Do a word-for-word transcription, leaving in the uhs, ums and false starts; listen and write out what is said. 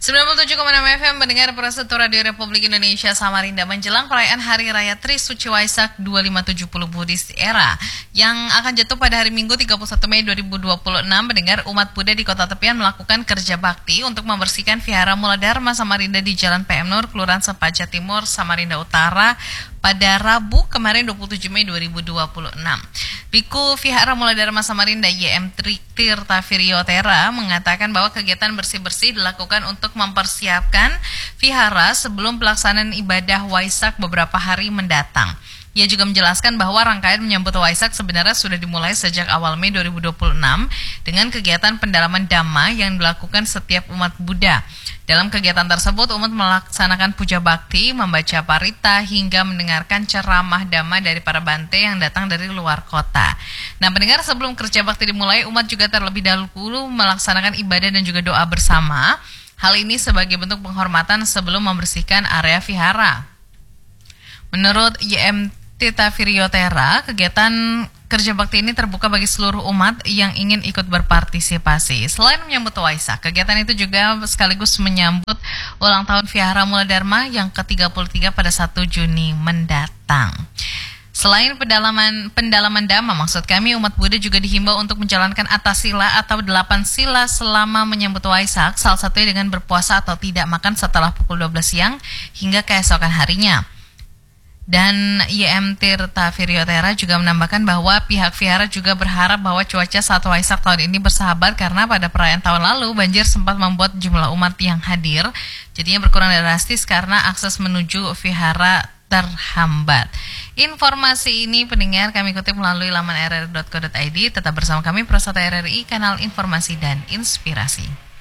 sembilan puluh tujuh koma enam F M mendengar Prasetyo Radio Republik Indonesia Samarinda menjelang perayaan Hari Raya Trisuci Waisak dua ribu lima ratus tujuh puluh Buddhist Era yang akan jatuh pada hari Minggu tiga puluh satu Mei dua ribu dua puluh enam. Mendengar umat Buddha di Kota Tepian melakukan kerja bakti untuk membersihkan Vihara Mula Dharma Samarinda di Jalan P M Nur, Kelurahan Sepaja Timur, Samarinda Utara pada Rabu kemarin dua puluh tujuh Mei dua ribu dua puluh enam. Biku Vihara Mula Dharma Samarinda Y M Tirta Viryotera mengatakan bahwa kegiatan bersih-bersih dilakukan untuk mempersiapkan vihara sebelum pelaksanaan ibadah Waisak beberapa hari mendatang. Ia juga menjelaskan bahwa rangkaian menyambut Waisak sebenarnya sudah dimulai sejak awal Mei dua ribu dua puluh enam dengan kegiatan pendalaman Dhamma yang dilakukan setiap umat Buddha. Dalam kegiatan tersebut, umat melaksanakan puja bakti, membaca parita, hingga mendengarkan ceramah Dhamma dari para bante yang datang dari luar kota. Nah, pendengar, sebelum kerja bakti dimulai, umat juga terlebih dahulu melaksanakan ibadah dan juga doa bersama. Hal ini sebagai bentuk penghormatan sebelum membersihkan area vihara. Menurut Y M Tirta Viryotera, kegiatan kerja bakti ini terbuka bagi seluruh umat yang ingin ikut berpartisipasi. Selain menyambut Waisak, kegiatan itu juga sekaligus menyambut ulang tahun Vihara Mula Dharma yang ke tiga puluh tiga pada satu Juni mendatang. Selain pendalaman pendalaman Dhamma, maksud kami umat Buddha juga dihimbau untuk menjalankan atas sila atau delapan sila selama menyambut Waisak, salah satunya dengan berpuasa atau tidak makan setelah pukul dua belas siang hingga keesokan harinya. Dan Y M Tirta Viryotera juga menambahkan bahwa pihak vihara juga berharap bahwa cuaca saat Waisak tahun ini bersahabat karena pada perayaan tahun lalu banjir sempat membuat jumlah umat yang hadir jadinya berkurang drastis karena akses menuju vihara terhambat. Informasi ini pendengar kami kutip melalui laman r r dot co dot i d. Tetap bersama kami Prasetyo R R I, kanal informasi dan inspirasi.